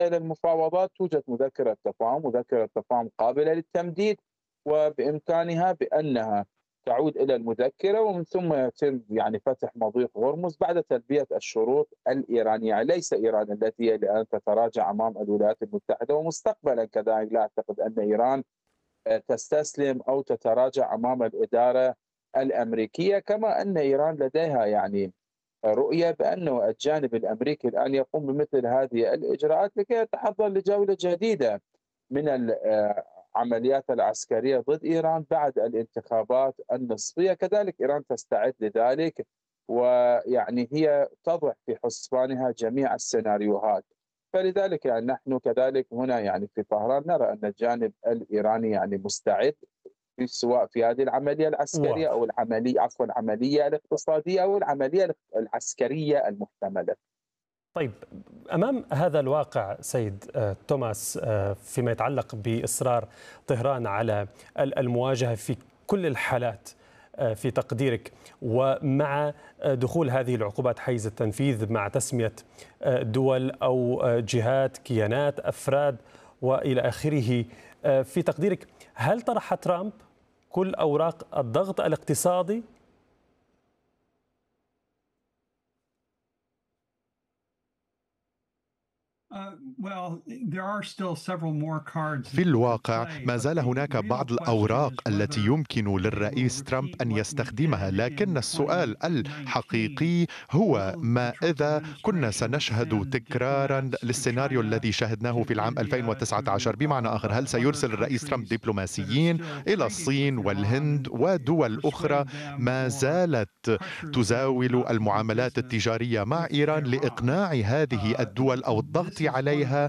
إلى المفاوضات توجد مذكرة تفاهم قابلة للتمديد، وبإمكانها بأنها تعود إلى المذكرة ومن ثم يتم فتح مضيق هرمز بعد تلبية الشروط الإيرانية. ليس إيران التي هي الآن تتراجع أمام الولايات المتحدة، ومستقبلا كذلك لا أعتقد أن إيران تستسلم أو تتراجع أمام الإدارة الأمريكية، كما أن إيران لديها رؤية بأنه الجانب الأمريكي الآن يقوم بمثل هذه الإجراءات لكي يتحضر لجولة جديدة من العمليات العسكرية ضد إيران بعد الانتخابات النصفية. كذلك إيران تستعد لذلك، هي تضع في حسبانها جميع السيناريوهات. فلذلك نحن كذلك هنا في طهران نرى أن الجانب الإيراني مستعد، سواء في هذه العملية العسكرية أو واضح. العملية الاقتصادية أو العملية العسكرية المحتملة. طيب، أمام هذا الواقع سيد توماس، فيما يتعلق بإصرار طهران على المواجهة في كل الحالات في تقديرك، ومع دخول هذه العقوبات حيز التنفيذ مع تسمية دول أو جهات، كيانات، أفراد وإلى آخره، في تقديرك هل طرح ترامب كل أوراق الضغط الاقتصادي؟ في الواقع ما زال هناك بعض الأوراق التي يمكن للرئيس ترامب أن يستخدمها، لكن السؤال الحقيقي هو ما إذا كنا سنشهد تكرارا للسيناريو الذي شهدناه في العام 2019؟ بمعنى آخر، هل سيرسل الرئيس ترامب دبلوماسيين إلى الصين والهند ودول أخرى ما زالت تزاول المعاملات التجارية مع إيران لإقناع هذه الدول أو الضغط عليها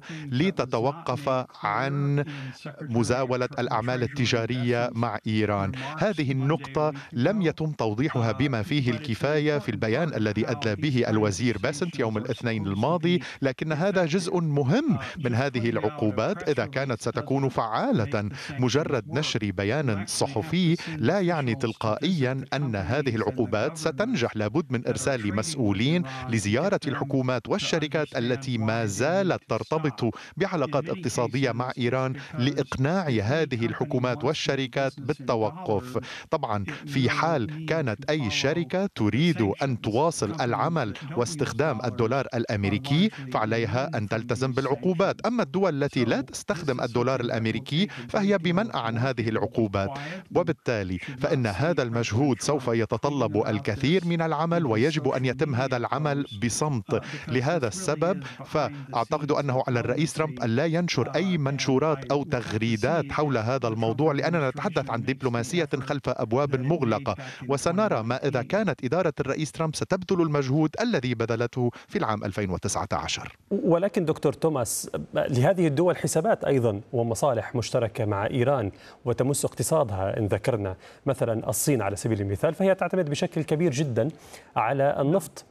لتتوقف عن مزاولة الأعمال التجارية مع إيران؟ هذه النقطة لم يتم توضيحها بما فيه الكفاية في البيان الذي أدلى به الوزير باسنت يوم الاثنين الماضي، لكن هذا جزء مهم من هذه العقوبات إذا كانت ستكون فعالة. مجرد نشر بيان صحفي لا يعني تلقائيا أن هذه العقوبات ستنجح. لابد من إرسال مسؤولين لزيارة الحكومات والشركات التي ما زالت ترتبط بعلاقات اقتصادية مع إيران لإقناع هذه الحكومات والشركات بالتوقف. طبعا في حال كانت أي شركة تريد أن تواصل العمل واستخدام الدولار الأمريكي فعليها أن تلتزم بالعقوبات. أما الدول التي لا تستخدم الدولار الأمريكي فهي بمنأى عن هذه العقوبات، وبالتالي فإن هذا المجهود سوف يتطلب الكثير من العمل، ويجب أن يتم هذا العمل بصمت. لهذا السبب فأعتقد أنه على الرئيس ترامب أن لا ينشر أي منشورات أو تغريدات حول هذا الموضوع، لأننا نتحدث عن دبلوماسية خلف أبواب مغلقة، وسنرى ما إذا كانت إدارة الرئيس ترامب ستبذل المجهود الذي بذلته في العام 2019. ولكن دكتور توماس، لهذه الدول حسابات أيضا ومصالح مشتركة مع إيران وتمس اقتصادها. إن ذكرنا مثلا الصين على سبيل المثال، فهي تعتمد بشكل كبير جدا على النفط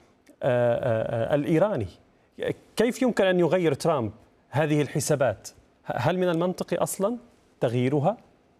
الإيراني. كيف يمكن أن يغير ترامب هذه الحسابات؟ هل من المنطقي أصلا تغييرها؟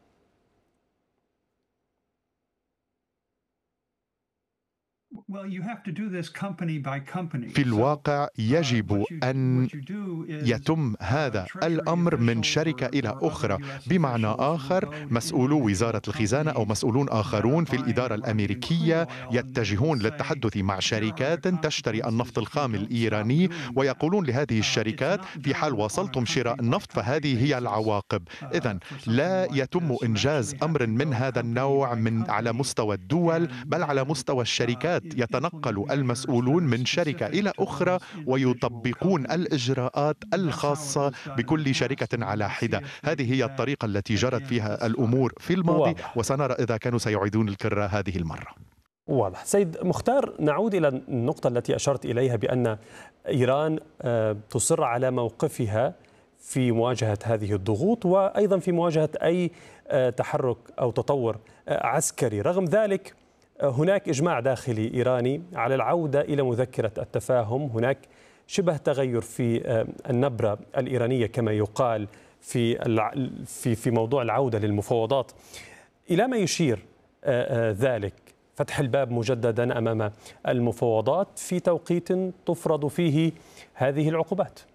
في الواقع يجب أن يتم هذا الأمر من شركة إلى أخرى. بمعنى آخر، مسؤولو وزارة الخزانة أو مسؤولون آخرون في الإدارة الأمريكية يتجهون للتحدث مع شركات تشتري النفط الخام الإيراني ويقولون لهذه الشركات في حال واصلتم شراء النفط فهذه هي العواقب. إذن لا يتم إنجاز أمر من هذا النوع على مستوى الدول، بل على مستوى الشركات. يتنقل المسؤولون من شركة إلى أخرى ويطبقون الإجراءات الخاصة بكل شركة على حدة. هذه هي الطريقة التي جرت فيها الأمور في الماضي، وسنرى إذا كانوا سيعيدون الكرة هذه المرة. واضح. سيد مختار، نعود إلى النقطة التي أشرت إليها بأن إيران تصر على موقفها في مواجهة هذه الضغوط وأيضا في مواجهة أي تحرك أو تطور عسكري. رغم ذلك هناك إجماع داخلي إيراني على العودة إلى مذكرة التفاهم. هناك شبه تغير في النبرة الإيرانية كما يقال في موضوع العودة للمفاوضات. إلى ما يشير ذلك فتح الباب مجددا أمام المفاوضات في توقيت تفرض فيه هذه العقوبات؟